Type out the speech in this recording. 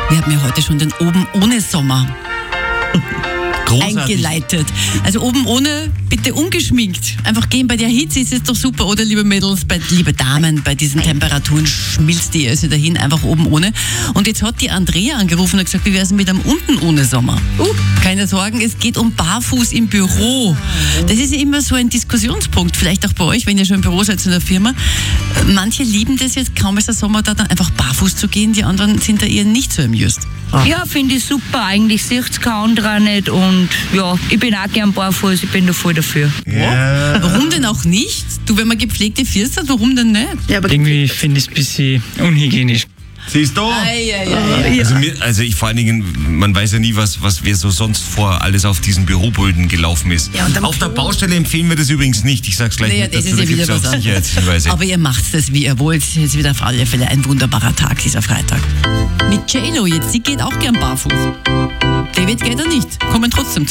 Wir haben ja heute schon den Oben ohne Sommer Großartig. eingeleitet. Also oben ohne, bitte ungeschminkt. Einfach gehen, bei der Hitze ist es doch super, oder liebe Mädels, liebe Damen, bei diesen Temperaturen schmilzt die also dahin, einfach oben ohne. Und jetzt hat die Andrea angerufen und gesagt, wie wäre es mit einem unten ohne Sommer? Keine Sorgen, es geht um Barfuß im Büro. Das ist ja immer so ein Diskussionspunkt, vielleicht auch bei euch, wenn ihr schon im Büro seid in der Firma. Manche lieben das jetzt, kaum ist der Sommer da, dann einfach barfuß zu gehen, die anderen sind da eher nicht so amused. Ja, finde ich super. Eigentlich sieht es kein anderer nicht. Und ja, ich bin auch gern barfuß, ich bin da voll dafür. Ja. Warum denn auch nicht? Du, wenn man gepflegte Füße hat, warum denn nicht? Ja, aber Irgendwie finde ich es ein bisschen unhygienisch. Siehst du? Also ich vor allen Dingen, man weiß ja nie, was wer so sonst vor alles auf diesen Bürobulden gelaufen ist. Ja, und am auf der Baustelle empfehlen wir das übrigens nicht. Ich sag's gleich Naja, mit das dazu, ist da ja wieder gibt's was auch anderes. Sicherheitshinweise. Aber ihr macht das, wie ihr wollt. Jetzt wieder auf alle Fälle ein wunderbarer Tag, dieser Freitag. Mit J-Lo jetzt, sie geht auch gern barfuß. David geht er nicht, kommen trotzdem